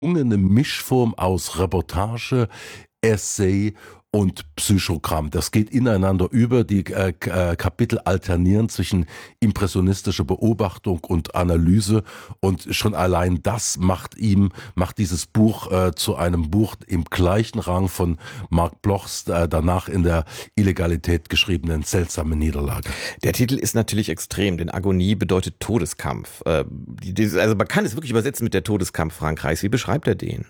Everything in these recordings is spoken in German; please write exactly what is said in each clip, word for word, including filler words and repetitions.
Eine Mischform aus Reportage, Essay und Psychogramm. Das geht ineinander über. Die äh, äh, Kapitel alternieren zwischen impressionistischer Beobachtung und Analyse, und schon allein das macht ihm, macht dieses Buch äh, zu einem Buch im gleichen Rang von Mark Blochs äh, danach in der Illegalität geschriebenen Seltsame Niederlage. Der Titel ist natürlich extrem, denn Agonie bedeutet Todeskampf. Äh, die, also man kann es wirklich übersetzen mit der Todeskampf Frankreichs. Wie beschreibt er den?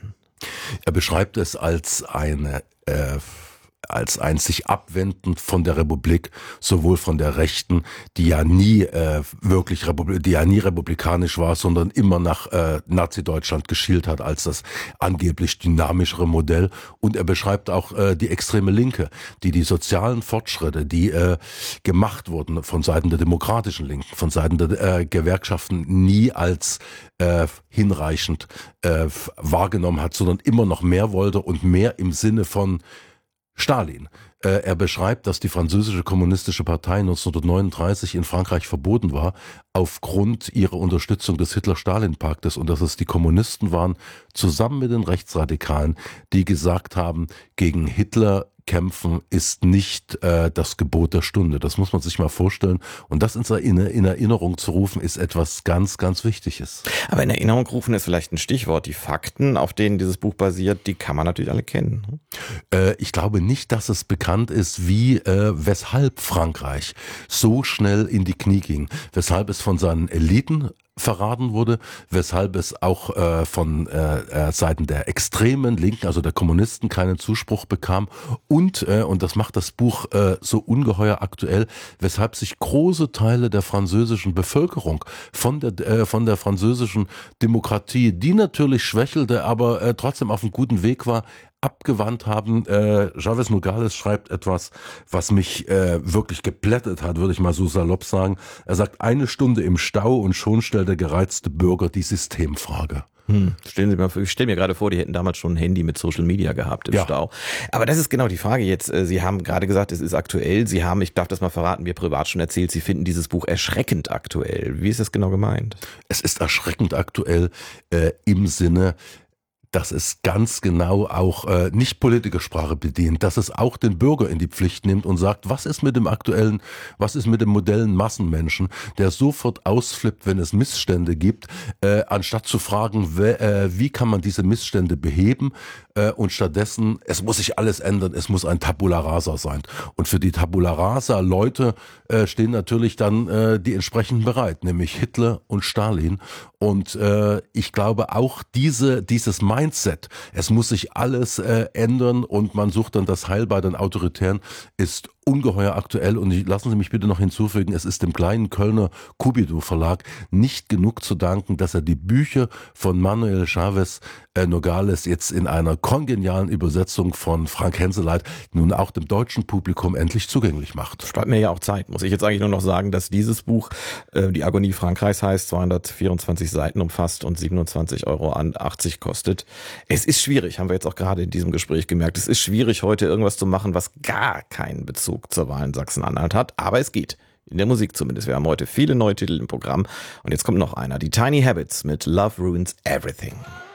Er beschreibt es als eine äh, als ein sich abwenden von der Republik, sowohl von der Rechten, die ja nie äh, wirklich Republik, die ja nie republikanisch war, sondern immer nach äh, Nazi-Deutschland geschielt hat als das angeblich dynamischere Modell. Und er beschreibt auch äh, die extreme Linke, die die sozialen Fortschritte, die äh, gemacht wurden von Seiten der demokratischen Linken, von Seiten der äh, Gewerkschaften, nie als äh, hinreichend äh, wahrgenommen hat, sondern immer noch mehr wollte, und mehr im Sinne von Stalin. Äh, er beschreibt, dass die französische kommunistische Partei neunzehnhundertneununddreißig in Frankreich verboten war aufgrund ihrer Unterstützung des Hitler-Stalin-Paktes, und dass es die Kommunisten waren, zusammen mit den Rechtsradikalen, die gesagt haben, gegen Hitler kämpfen ist nicht äh, das Gebot der Stunde. Das muss man sich mal vorstellen. Und das in, in Erinnerung zu rufen, ist etwas ganz, ganz Wichtiges. Aber in Erinnerung rufen ist vielleicht ein Stichwort. Die Fakten, auf denen dieses Buch basiert, die kann man natürlich alle kennen. Äh, ich glaube nicht, dass es bekannt ist, wie, äh, weshalb Frankreich so schnell in die Knie ging. Weshalb es von seinen Eliten verraten wurde, weshalb es auch äh, von äh, Seiten der extremen Linken, also der Kommunisten, keinen Zuspruch bekam, und, äh, und das macht das Buch äh, so ungeheuer aktuell, weshalb sich große Teile der französischen Bevölkerung von der, äh, von der französischen Demokratie, die natürlich schwächelte, aber äh, trotzdem auf einem guten Weg war, abgewandt haben. Äh, Chavez Nogales schreibt etwas, was mich äh, wirklich geplättet hat, würde ich mal so salopp sagen. Er sagt, eine Stunde im Stau und schon stellt der gereizte Bürger die Systemfrage. Hm. Stellen Sie mal vor, ich stelle mir gerade vor, die hätten damals schon ein Handy mit Social Media gehabt im Ja. Stau. Aber das ist genau die Frage jetzt. Sie haben gerade gesagt, es ist aktuell. Sie haben, ich darf das mal verraten, mir privat schon erzählt, Sie finden dieses Buch erschreckend aktuell. Wie ist das genau gemeint? Es ist erschreckend aktuell äh, im Sinne, dass es ganz genau auch äh, nicht Politikersprache bedient, dass es auch den Bürger in die Pflicht nimmt und sagt, was ist mit dem aktuellen, was ist mit dem modellen Massenmenschen, der sofort ausflippt, wenn es Missstände gibt, äh, anstatt zu fragen, we, äh, wie kann man diese Missstände beheben, äh, und stattdessen, es muss sich alles ändern, es muss ein Tabula Rasa sein. Und für die Tabula Rasa Leute äh, stehen natürlich dann äh, die entsprechenden bereit, nämlich Hitler und Stalin. Und äh, ich glaube auch diese dieses Mindset, es muss sich alles äh, ändern und man sucht dann das Heil bei den Autoritären, ist ungeheuer aktuell. Und lassen Sie mich bitte noch hinzufügen, es ist dem kleinen Kölner Cupido Verlag nicht genug zu danken, dass er die Bücher von Manuel Chavez äh, Nogales jetzt in einer kongenialen Übersetzung von Frank Henseleit nun auch dem deutschen Publikum endlich zugänglich macht. Spart mir ja auch Zeit. Muss ich jetzt eigentlich nur noch sagen, dass dieses Buch, äh, die Agonie Frankreichs heißt, zweihundertvierundzwanzig Seiten umfasst und siebenundzwanzig Euro achtzig kostet. Es ist schwierig, haben wir jetzt auch gerade in diesem Gespräch gemerkt. Es ist schwierig, heute irgendwas zu machen, was gar keinen Bezug zur Wahl in Sachsen-Anhalt hat, aber es geht. In der Musik zumindest. Wir haben heute viele neue Titel im Programm und jetzt kommt noch einer. Die Tiny Habits mit Love Ruins Everything.